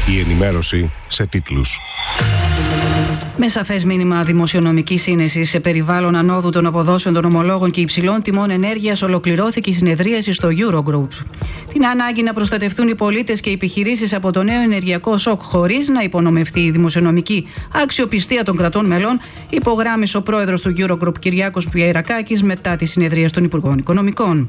Η ενημέρωση σε τίτλους. Με σαφές μήνυμα δημοσιονομικής σύνεσης σε περιβάλλον ανόδου των αποδόσεων των ομολόγων και υψηλών τιμών ενέργειας, ολοκληρώθηκε η συνεδρίαση στο Eurogroup. Την ανάγκη να προστατευτούν οι πολίτες και οι επιχειρήσεις από το νέο ενεργειακό σοκ χωρίς να υπονομευτεί η δημοσιονομική αξιοπιστία των κρατών μελών, υπογράμμισε ο πρόεδρος του Eurogroup Κυριάκος Πιερακάκης μετά τη συνεδρία των Υπουργών Οικονομικών.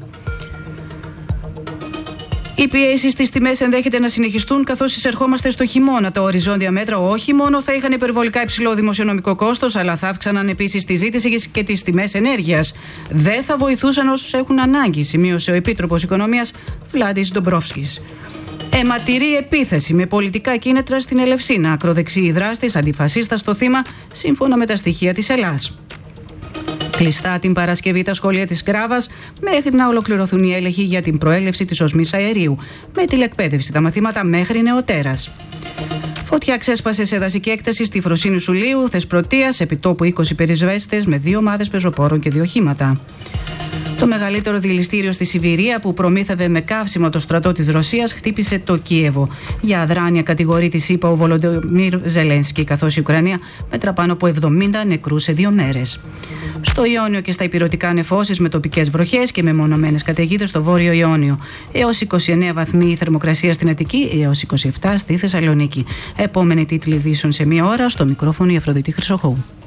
Οι πιέσεις στις τιμές ενδέχεται να συνεχιστούν καθώς εισερχόμαστε στο χειμώνα. Τα οριζόντια μέτρα όχι μόνο θα είχαν υπερβολικά υψηλό δημοσιονομικό κόστος, αλλά θα αύξαναν επίσης τη ζήτηση και τις τιμές ενέργειας. Δεν θα βοηθούσαν όσους έχουν ανάγκη, σημείωσε ο Επίτροπος Οικονομίας Βλάντις Ντομπρόφσκης. Αιματηρή επίθεση με πολιτικά κίνητρα στην Ελευσίνα. Ακροδεξιοί δράστες, αντιφασίστα στο θύμα, σύμφωνα με τα στοιχεία της Ελλάς. Κλειστά την Παρασκευή τα σχολεία της Γκράβας μέχρι να ολοκληρωθούν οι έλεγχοι για την προέλευση της οσμής αερίου, με τηλεκπαίδευση τα μαθήματα μέχρι νεοτέρας. Φωτιά ξέσπασε σε δασική έκταση στη Φροσίνη Σουλίου, Θεσπρωτείας, επιτόπου 20 πυροσβέστες με 2 ομάδες πεζοπόρων και 2 οχήματα. Το μεγαλύτερο δηληστήριο στη Σιβηρία που προμήθευε με καύσιμο το στρατό της Ρωσίας χτύπησε το Κίεβο. Για αδράνεια κατηγορεί της ΗΠΑ ο Βολοντομίρ Ζελένσκι, καθώς η Ουκρανία μέτρα πάνω από 70 νεκρούς σε 2 μέρες. Στο Ιόνιο και στα ηπειρωτικά νεφώσεις με τοπικές βροχές και μεμονωμένες καταιγίδες στο Βόρειο Ιόνιο. Έως 29 βαθμοί η θερμοκρασία στην Αττική, έως 27 στη Θεσσαλονίκη. Επόμενη τίτλη ειδήσεων σε 1 ώρα, στο μικρόφωνο η Αφροδίτη Χρυσοχώου.